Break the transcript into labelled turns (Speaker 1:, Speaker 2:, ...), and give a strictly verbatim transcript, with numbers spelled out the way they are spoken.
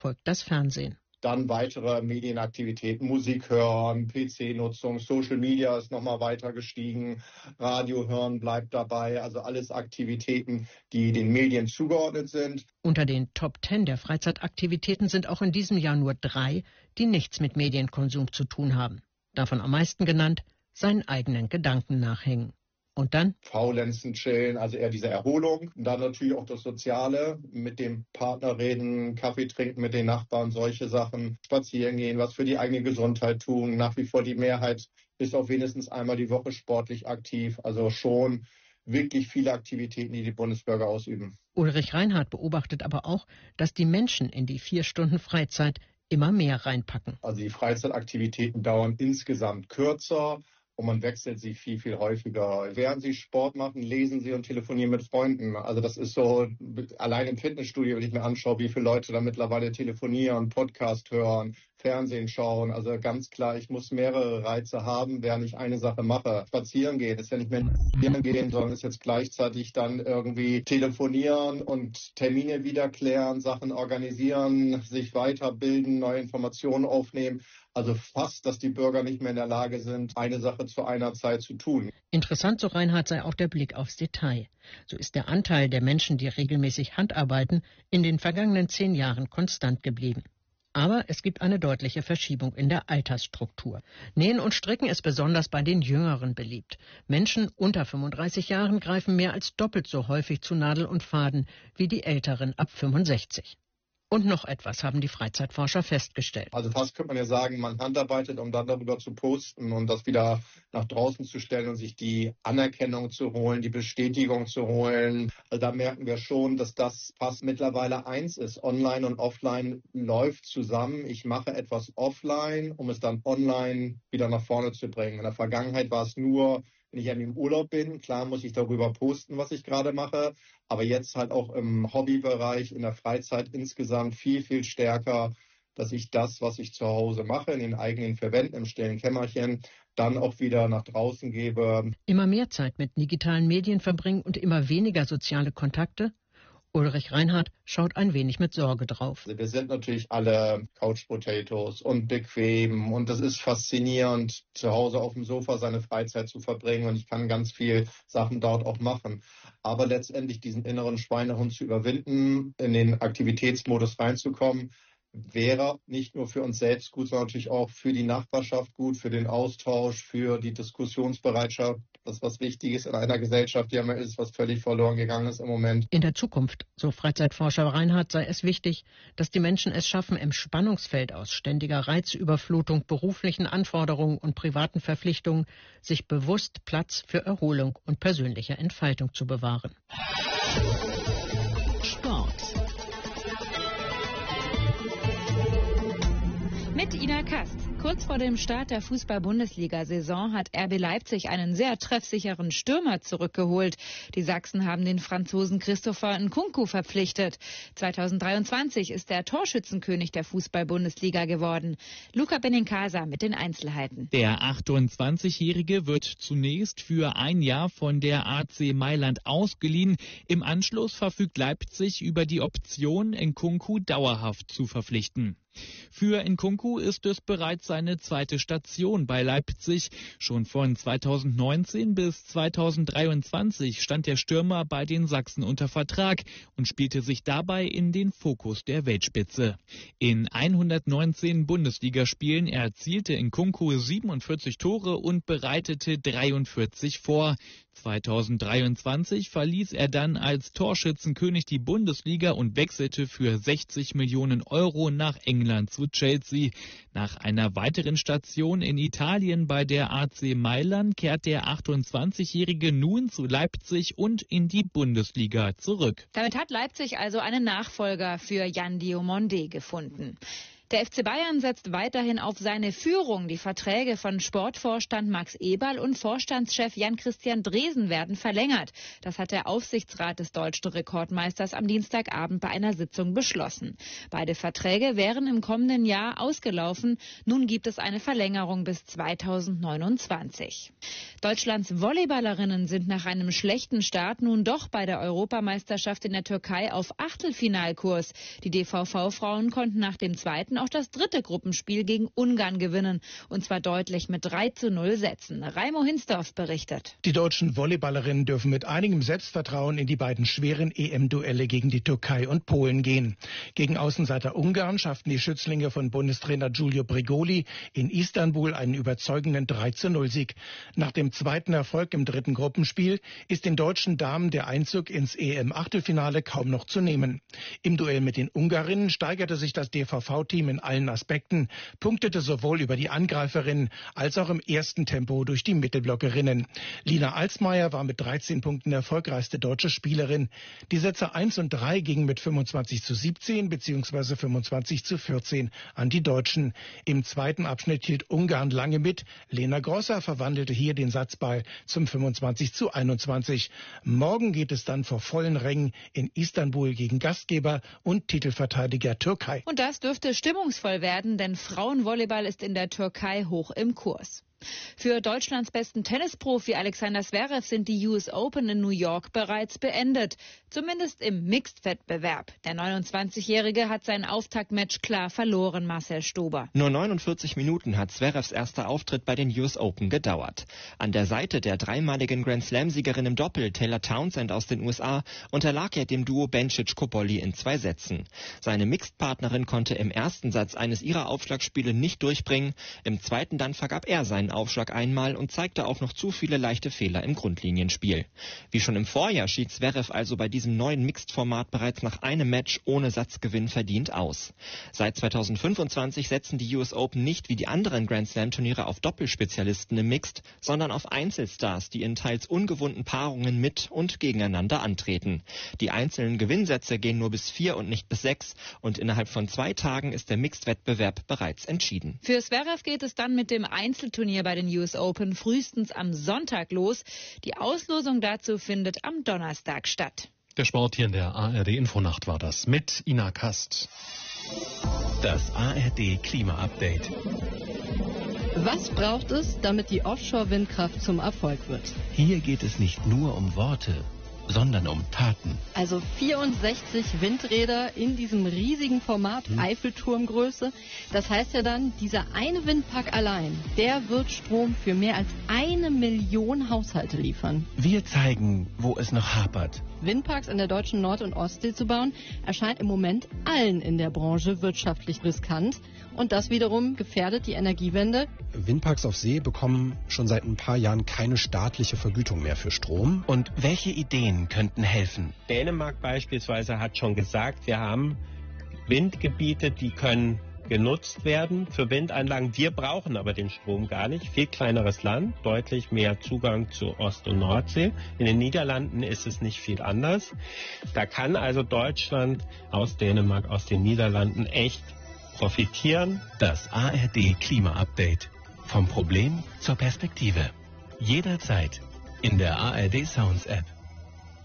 Speaker 1: folgt das Fernsehen.
Speaker 2: Dann weitere Medienaktivitäten, Musik hören, P C-Nutzung, Social Media ist nochmal weiter gestiegen, Radio hören bleibt dabei, also alles Aktivitäten, die den Medien zugeordnet sind.
Speaker 1: Unter den Top Ten der Freizeitaktivitäten sind auch in diesem Jahr nur drei, die nichts mit Medienkonsum zu tun haben. Davon am meisten genannt, seinen eigenen Gedanken nachhängen. Und dann?
Speaker 2: Faulenzen, chillen, also eher diese Erholung. Und dann natürlich auch das Soziale, mit dem Partner reden, Kaffee trinken mit den Nachbarn, solche Sachen. Spazieren gehen, was für die eigene Gesundheit tun. Nach wie vor die Mehrheit ist auch wenigstens einmal die Woche sportlich aktiv. Also schon wirklich viele Aktivitäten, die die Bundesbürger ausüben.
Speaker 1: Ulrich Reinhardt beobachtet aber auch, dass die Menschen in die vier Stunden Freizeit immer mehr reinpacken.
Speaker 2: Also die Freizeitaktivitäten dauern insgesamt kürzer. Und man wechselt sie viel, viel häufiger. Während Sie Sport machen, lesen Sie und telefonieren mit Freunden. Also das ist so, allein im Fitnessstudio, wenn ich mir anschaue, wie viele Leute da mittlerweile telefonieren, Podcast hören, Fernsehen schauen. Also ganz klar, ich muss mehrere Reize haben, während ich eine Sache mache. Spazieren gehen ist ja nicht mehr spazieren gehen, sondern ist jetzt gleichzeitig dann irgendwie telefonieren und Termine wieder klären, Sachen organisieren, sich weiterbilden, neue Informationen aufnehmen. Also fast, dass die Bürger nicht mehr in der Lage sind, eine Sache zu einer Zeit zu tun.
Speaker 1: Interessant, so Reinhardt, sei auch der Blick aufs Detail. So ist der Anteil der Menschen, die regelmäßig handarbeiten, in den vergangenen zehn Jahren konstant geblieben. Aber es gibt eine deutliche Verschiebung in der Altersstruktur. Nähen und Stricken ist besonders bei den Jüngeren beliebt. Menschen unter fünfunddreißig Jahren greifen mehr als doppelt so häufig zu Nadel und Faden wie die Älteren ab fünfundsechzig. Und noch etwas haben die Freizeitforscher festgestellt.
Speaker 2: Also fast könnte man ja sagen, man handarbeitet, um dann darüber zu posten und das wieder nach draußen zu stellen und sich die Anerkennung zu holen, die Bestätigung zu holen. Also da merken wir schon, dass das fast mittlerweile eins ist. Online und offline läuft zusammen. Ich mache etwas offline, um es dann online wieder nach vorne zu bringen. In der Vergangenheit war es nur, wenn ich im Urlaub bin, klar muss ich darüber posten, was ich gerade mache, aber jetzt halt auch im Hobbybereich, in der Freizeit insgesamt viel, viel stärker, dass ich das, was ich zu Hause mache, in den eigenen vier Wänden, im stillen Kämmerchen, dann auch wieder nach draußen gebe.
Speaker 1: Immer mehr Zeit mit digitalen Medien verbringen und immer weniger soziale Kontakte? Ulrich Reinhardt schaut ein wenig mit Sorge drauf.
Speaker 2: Wir sind natürlich alle Couch Potatoes und bequem und das ist faszinierend, zu Hause auf dem Sofa seine Freizeit zu verbringen und ich kann ganz viel Sachen dort auch machen. Aber letztendlich diesen inneren Schweinehund zu überwinden, in den Aktivitätsmodus reinzukommen, wäre nicht nur für uns selbst gut, sondern natürlich auch für die Nachbarschaft gut, für den Austausch, für die Diskussionsbereitschaft. Das, was wichtig ist in einer Gesellschaft, die immer ist, was völlig verloren gegangen ist im Moment.
Speaker 1: In der Zukunft, so Freizeitforscher Reinhardt, sei es wichtig, dass die Menschen es schaffen, im Spannungsfeld aus ständiger Reizüberflutung, beruflichen Anforderungen und privaten Verpflichtungen sich bewusst Platz für Erholung und persönliche Entfaltung zu bewahren.
Speaker 3: Sport. Mit Ina Kast. Kurz vor dem Start der Fußball-Bundesliga-Saison hat R B Leipzig einen sehr treffsicheren Stürmer zurückgeholt. Die Sachsen haben den Franzosen Christopher Nkunku verpflichtet. zweitausenddreiundzwanzig ist er Torschützenkönig der Fußball-Bundesliga geworden. Luca Benincasa mit den Einzelheiten.
Speaker 4: Der achtundzwanzigjährige wird zunächst für ein Jahr von der A C Mailand ausgeliehen. Im Anschluss verfügt Leipzig über die Option, Nkunku dauerhaft zu verpflichten. Für Nkunku ist es bereits seine zweite Station bei Leipzig. Schon von zweitausendneunzehn bis zweitausenddreiundzwanzig stand der Stürmer bei den Sachsen unter Vertrag und spielte sich dabei in den Fokus der Weltspitze. In hundertneunzehn Bundesligaspielen erzielte Nkunku siebenundvierzig Tore und bereitete dreiundvierzig vor. zweitausenddreiundzwanzig verließ er dann als Torschützenkönig die Bundesliga und wechselte für sechzig Millionen Euro nach England zu Chelsea. Nach einer weiteren Station in Italien bei der A C Mailand kehrt der achtundzwanzigjährige nun zu Leipzig und in die Bundesliga zurück.
Speaker 3: Damit hat Leipzig also einen Nachfolger für Jan Diomande gefunden. Der F C Bayern setzt weiterhin auf seine Führung. Die Verträge von Sportvorstand Max Eberl und Vorstandschef Jan-Christian Dresen werden verlängert. Das hat der Aufsichtsrat des deutschen Rekordmeisters am Dienstagabend bei einer Sitzung beschlossen. Beide Verträge wären im kommenden Jahr ausgelaufen. Nun gibt es eine Verlängerung bis zweitausendneunundzwanzig. Deutschlands Volleyballerinnen sind nach einem schlechten Start nun doch bei der Europameisterschaft in der Türkei auf Achtelfinalkurs. Die D V V-Frauen konnten nach dem zweiten auch das dritte Gruppenspiel gegen Ungarn gewinnen. Und zwar deutlich mit drei zu null Sätzen. Raimo Hinsdorf berichtet.
Speaker 5: Die deutschen Volleyballerinnen dürfen mit einigem Selbstvertrauen in die beiden schweren E M-Duelle gegen die Türkei und Polen gehen. Gegen Außenseiter Ungarn schafften die Schützlinge von Bundestrainer Giulio Brigoli in Istanbul einen überzeugenden drei zu null Sieg. Nach dem zweiten Erfolg im dritten Gruppenspiel ist den deutschen Damen der Einzug ins E M-Achtelfinale kaum noch zu nehmen. Im Duell mit den Ungarinnen steigerte sich das D V V-Team in allen Aspekten, punktete sowohl über die Angreiferinnen als auch im ersten Tempo durch die Mittelblockerinnen. Lina Alsmeier war mit dreizehn Punkten erfolgreichste deutsche Spielerin. Die Sätze eins und drei gingen mit fünfundzwanzig zu siebzehn bzw. fünfundzwanzig zu vierzehn an die Deutschen. Im zweiten Abschnitt hielt Ungarn lange mit. Lena Grosser verwandelte hier den Satzball zum fünfundzwanzig zu einundzwanzig. Morgen geht es dann vor vollen Rängen in Istanbul gegen Gastgeber und Titelverteidiger Türkei.
Speaker 3: Und das dürfte stimmungsvoll werden, denn Frauenvolleyball ist in der Türkei hoch im Kurs. Für Deutschlands besten Tennisprofi Alexander Zverev sind die U S Open in New York bereits beendet. Zumindest im Mixed-Wettbewerb. Der neunundzwanzigjährige hat sein Auftaktmatch klar verloren, Marcel Stober.
Speaker 6: Nur neunundvierzig Minuten hat Zverevs erster Auftritt bei den U S Open gedauert. An der Seite der dreimaligen Grand-Slam-Siegerin im Doppel, Taylor Townsend aus den U S A, unterlag er dem Duo Bencic-Cobolli in zwei Sätzen. Seine Mixed-Partnerin konnte im ersten Satz eines ihrer Aufschlagspiele nicht durchbringen. Im zweiten dann vergab er seinen Aufschlag einmal und zeigte auch noch zu viele leichte Fehler im Grundlinienspiel. Wie schon im Vorjahr schied Zverev also bei diesem neuen Mixed-Format bereits nach einem Match ohne Satzgewinn verdient aus. Seit zweitausendfünfundzwanzig setzen die U S Open nicht wie die anderen Grand-Slam-Turniere auf Doppelspezialisten im Mixed, sondern auf Einzelstars, die in teils ungewohnten Paarungen mit und gegeneinander antreten. Die einzelnen Gewinnsätze gehen nur bis vier und nicht bis sechs und innerhalb von zwei Tagen ist der Mixed-Wettbewerb bereits entschieden.
Speaker 3: Für Zverev geht es dann mit dem Einzelturnier bei den U S Open frühestens am Sonntag los. Die Auslosung dazu findet am Donnerstag statt.
Speaker 7: Der Sport hier in der A R D-Infonacht war das mit Ina Kast.
Speaker 8: Das A R D-Klima-Update.
Speaker 9: Was braucht es, damit die Offshore-Windkraft zum Erfolg wird?
Speaker 8: Hier geht es nicht nur um Worte, sondern um Taten.
Speaker 9: Also vierundsechzig Windräder in diesem riesigen Format, hm. Eiffelturmgröße. Das heißt ja dann, dieser eine Windpark allein, der wird Strom für mehr als eine Million Haushalte liefern.
Speaker 8: Wir zeigen, wo es noch hapert.
Speaker 9: Windparks in der deutschen Nord- und Ostsee zu bauen, erscheint im Moment allen in der Branche wirtschaftlich riskant. Und das wiederum gefährdet die Energiewende.
Speaker 10: Windparks auf See bekommen schon seit ein paar Jahren keine staatliche Vergütung mehr für Strom.
Speaker 8: Und welche Ideen könnten helfen?
Speaker 11: Dänemark beispielsweise hat schon gesagt, wir haben Windgebiete, die können genutzt werden für Windanlagen. Wir brauchen aber den Strom gar nicht. Viel kleineres Land, deutlich mehr Zugang zu Ost- und Nordsee. In den Niederlanden ist es nicht viel anders. Da kann also Deutschland aus Dänemark, aus den Niederlanden echt profitieren.
Speaker 8: Das A R D-Klima-Update. Vom Problem zur Perspektive. Jederzeit in der A R D Sounds App.